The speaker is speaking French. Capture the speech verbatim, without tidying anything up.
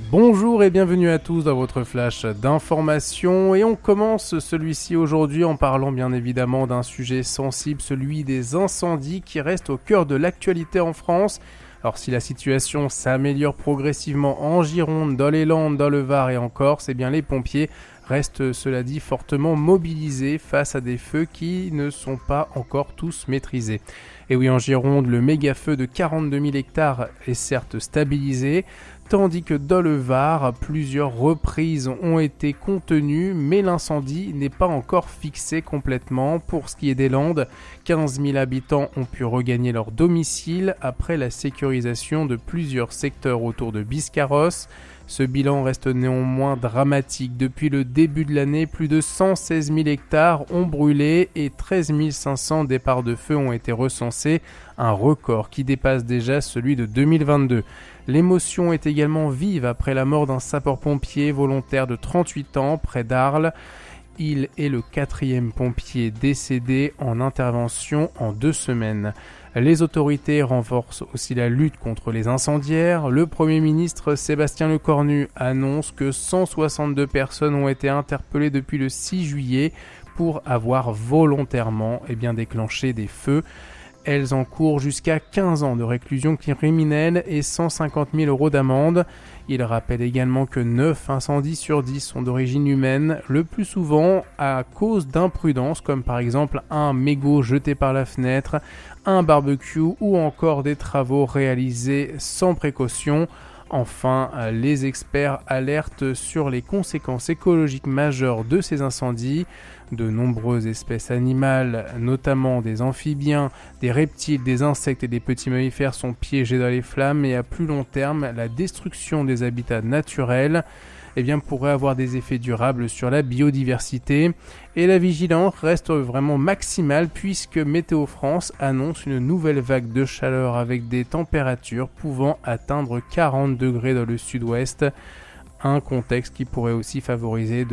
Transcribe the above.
Bonjour et bienvenue à tous dans votre flash d'information et on commence celui-ci aujourd'hui en parlant bien évidemment d'un sujet sensible, celui des incendies qui reste au cœur de l'actualité en France. Alors si la situation s'améliore progressivement en Gironde, dans les Landes, dans le Var et en Corse, eh bien les pompiers restent, cela dit, fortement mobilisés face à des feux qui ne sont pas encore tous maîtrisés. Et oui, en Gironde, le méga feu de quarante-deux mille hectares est certes stabilisé, tandis que dans le Var, plusieurs reprises ont été contenues, mais l'incendie n'est pas encore fixé complètement. Pour ce qui est des Landes, quinze mille habitants ont pu regagner leur domicile après la sécurisation de plusieurs secteurs autour de Biscarrosse. Ce bilan reste néanmoins dramatique. Depuis le début de l'année, plus de cent seize mille hectares ont brûlé et treize mille cinq cents départs de feu ont été recensés, un record qui dépasse déjà celui de deux mille vingt-deux. L'émotion est également vive après la mort d'un sapeur-pompier volontaire de trente-huit ans près d'Arles. Il est le quatrième pompier décédé en intervention en deux semaines. Les autorités renforcent aussi la lutte contre les incendiaires. Le Premier ministre Sébastien Lecornu annonce que cent soixante-deux personnes ont été interpellées depuis le six juillet pour avoir volontairement eh bien, déclenché des feux. Elles encourent jusqu'à quinze ans de réclusion criminelle et cent cinquante mille euros d'amende. Il rappelle également que neuf incendies sur dix sont d'origine humaine, le plus souvent à cause d'imprudence, comme par exemple un mégot jeté par la fenêtre, un barbecue ou encore des travaux réalisés sans précaution. Enfin, les experts alertent sur les conséquences écologiques majeures de ces incendies. De nombreuses espèces animales, notamment des amphibiens, des reptiles, des insectes et des petits mammifères sont piégés dans les flammes et à plus long terme, la destruction des habitats naturels eh bien, pourrait avoir des effets durables sur la biodiversité. Et la vigilance reste vraiment maximale puisque Météo France annonce une nouvelle vague de chaleur avec des températures pouvant atteindre quarante degrés dans le sud-ouest. Un contexte qui pourrait aussi favoriser de